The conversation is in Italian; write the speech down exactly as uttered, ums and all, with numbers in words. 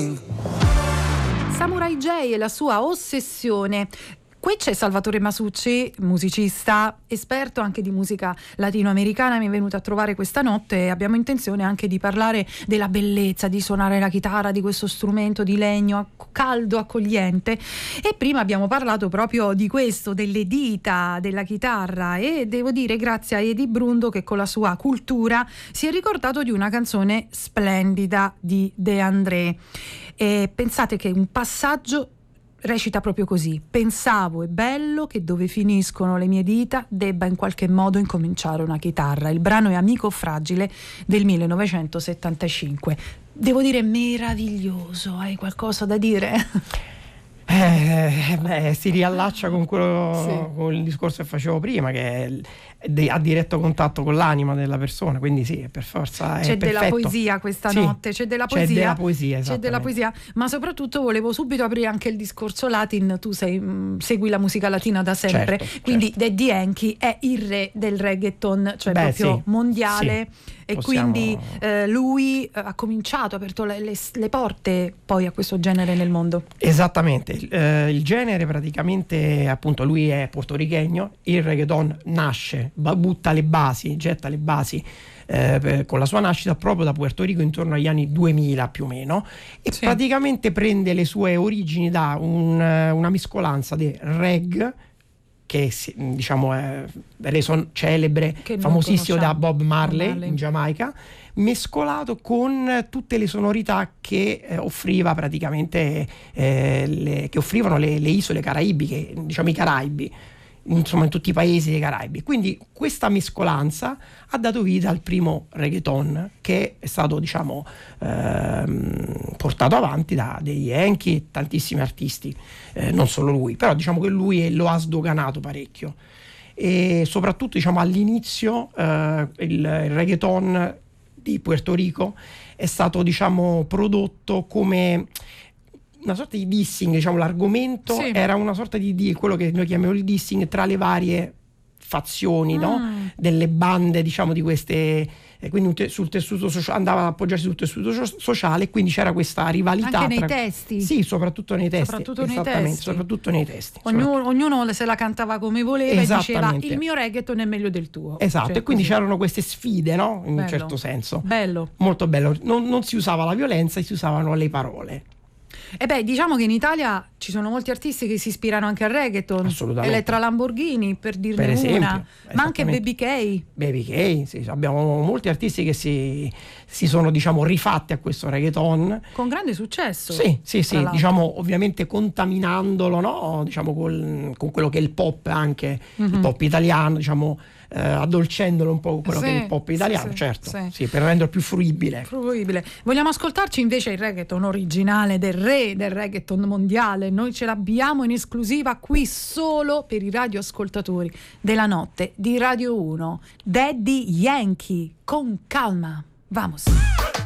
Samurai J e la sua ossessione. Qui c'è Salvatore Masucci, musicista, esperto anche di musica latinoamericana, mi è venuto a trovare questa notte e abbiamo intenzione anche di parlare della bellezza di suonare la chitarra, di questo strumento di legno caldo, accogliente. E prima abbiamo parlato proprio di questo, delle dita della chitarra, e devo dire grazie a Edi Brundo che con la sua cultura si è ricordato di una canzone splendida di De André. E pensate che un passaggio recita proprio così: pensavo è bello che dove finiscono le mie dita debba in qualche modo incominciare una chitarra. Il brano è Amico fragile del millenovecentosettantacinque. Devo dire meraviglioso. Hai qualcosa da dire? Eh, beh, si riallaccia con quello, sì, con il discorso che facevo prima, che ha diretto contatto con l'anima della persona, quindi sì, per forza è c'è perfetto. Della poesia questa sì, notte, c'è della poesia, c'è della poesia, c'è della poesia, ma soprattutto volevo subito aprire anche il discorso latin. Tu sei, mh, segui la musica latina da sempre, certo, quindi certo. Daddy Yankee è il re del reggaeton, cioè Beh, proprio sì, mondiale, sì. E Possiamo... quindi eh, lui ha cominciato, ha aperto le, le, le porte poi a questo genere nel mondo. Esattamente, eh, il genere praticamente, appunto, lui è portorichegno, il reggaeton nasce, butta le basi, getta le basi eh, per, con la sua nascita proprio da Puerto Rico intorno agli anni duemila più o meno, e sì, praticamente prende le sue origini da un, una mescolanza di reggae, che diciamo è reso celebre, famosissimo da Bob Marley, Marley in Giamaica, mescolato con tutte le sonorità che eh, offriva praticamente eh, le, che offrivano le, le isole caraibiche, diciamo i Caraibi, insomma in tutti i paesi dei Caraibi. Quindi questa mescolanza ha dato vita al primo reggaeton, che è stato diciamo ehm, portato avanti da dei Yankee e tantissimi artisti, eh, non solo lui, però diciamo che lui lo ha sdoganato parecchio, e soprattutto diciamo all'inizio eh, il, il reggaeton di Puerto Rico è stato diciamo prodotto come una sorta di dissing, diciamo l'argomento sì, era una sorta di, di quello che noi chiamiamo il dissing tra le varie fazioni, mm. no? Delle bande diciamo di queste, eh, quindi te, sul tessuto sociale andava ad appoggiarsi sul tessuto so- sociale, quindi c'era questa rivalità anche tra... nei testi, sì, soprattutto nei testi, soprattutto nei esattamente, testi. soprattutto nei testi ognuno, ognuno se la cantava come voleva e diceva il mio reggaeton è meglio del tuo, esatto, cioè, e quindi così c'erano queste sfide, no? In bello, un certo senso bello, molto bello, non, non si usava la violenza, si usavano le parole. E beh, diciamo che in Italia ci sono molti artisti che si ispirano anche al reggaeton. Assolutamente. Elettra Lamborghini, per dirne per esempio, una, ma anche Baby K. Baby K, sì, abbiamo molti artisti che si, si sono diciamo rifatti a questo reggaeton con grande successo. Sì, sì, sì, diciamo ovviamente contaminandolo, no? Diciamo col, con quello che è il pop, anche mm-hmm. il pop italiano, diciamo eh, addolcendolo un po' quello sì, che è il pop italiano, sì, certo, sì. Sì, per renderlo più fruibile. fruibile. Vogliamo ascoltarci invece il reggaeton originale del re del reggaeton mondiale. Noi ce l'abbiamo in esclusiva qui solo per i radioascoltatori della notte di Radio uno. Daddy Yankee, con calma. Vamos.